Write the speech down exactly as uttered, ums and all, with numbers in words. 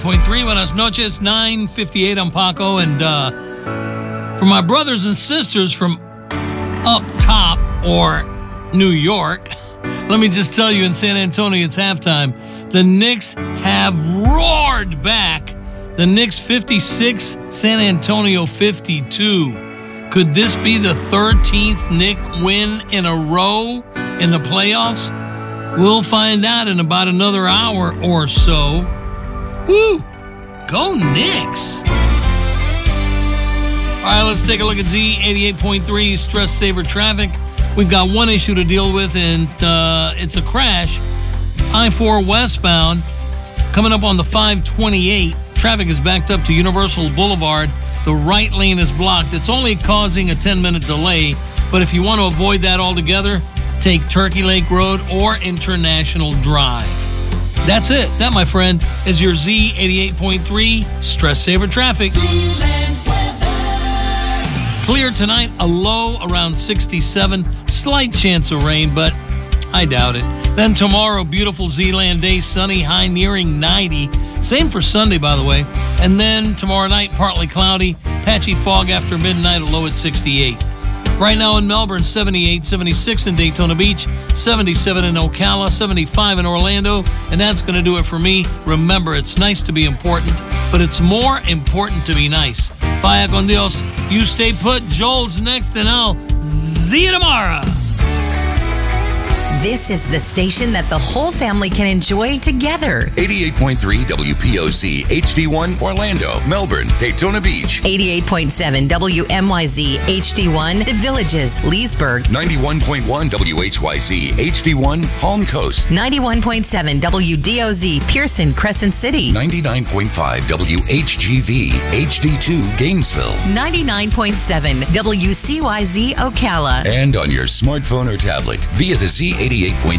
point three, buenas noches, nine fifty-eight, I'm Paco, and uh, for my brothers and sisters from up top, or New York, let me just tell you, in San Antonio, it's halftime. The Knicks have roared back. The Knicks fifty-six, San Antonio fifty-two. Could this be the thirteenth Knick win in a row in the playoffs? We'll find out in about another hour or so. Woo! Go Knicks! All right, let's take a look at Z eighty-eight point three Stress Saver Traffic. We've got one issue to deal with, and uh, it's a crash. I four westbound, coming up on the five twenty-eight. Traffic is backed up to Universal Boulevard. The right lane is blocked. It's only causing a ten-minute delay, but if you want to avoid that altogether, take Turkey Lake Road or International Drive. That's it. That, my friend, is your Z eighty-eight point three Stress Saver Traffic. Clear tonight, a low around sixty-seven. Slight chance of rain, but I doubt it. Then tomorrow, beautiful Zealand day, sunny, high nearing ninety. Same for Sunday, by the way. And then tomorrow night, partly cloudy, patchy fog after midnight, a low at sixty-eight. Right now in Melbourne, seventy-eight, seventy-six in Daytona Beach, seventy-seven in Ocala, seventy-five in Orlando, and that's going to do it for me. Remember, it's nice to be important, but it's more important to be nice. Vaya con Dios. You stay put. Joel's next, and I'll see you tomorrow. This is the station that the whole family can enjoy together. eighty-eight point three W P O Z H D one Orlando, Melbourne, Daytona Beach. eighty-eight point seven W M Y Z H D one The Villages, Leesburg. ninety-one point one W H Y Z H D one Palm Coast. ninety-one point seven W D O Z Pearson, Crescent City. ninety-nine point five W H G V H D two Gainesville. ninety-nine point seven W C Y Z Ocala. And on your smartphone or tablet via the Z eighty-eight point